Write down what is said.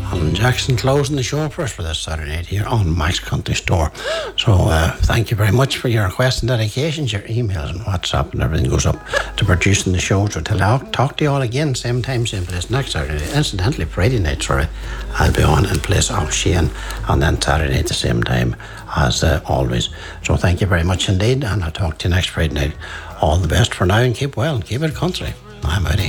Alan Jackson closing the show for us for this Saturday night here on Max Country Store. So thank you very much for your requests and dedications, your emails and WhatsApp and everything goes up to producing the show. So till I'll talk to you all again, same time, same place next Saturday. Incidentally, Friday night, I'll be on in place of Shane, and then Saturday night at the same time as always. So thank you very much indeed, and I'll talk to you next Friday night. All the best for now, and keep well and keep it country. I'm out of here.